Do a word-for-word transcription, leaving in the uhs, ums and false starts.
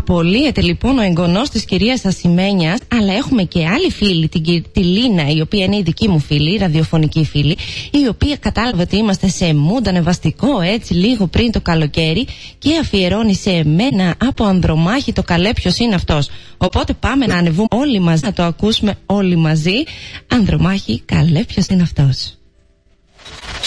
απολύεται λοιπόν ο εγγονός της κυρίας Ασημένιας, αλλά έχουμε και άλλη φίλη, την, τη Λίνα, η οποία είναι η δική μου φίλη, η ραδιοφωνική φίλη, η οποία κατάλαβε ότι είμαστε σε μούντα ανεβαστικό έτσι λίγο πριν το καλοκαίρι και αφιερώνει σε εμένα από Ανδρομάχη το καλέ ποιος είναι αυτός. Οπότε πάμε να ανεβούμε όλοι μαζί, να το ακούσουμε όλοι μαζί. Ανδρομάχη, καλέ ποιος είναι αυτός.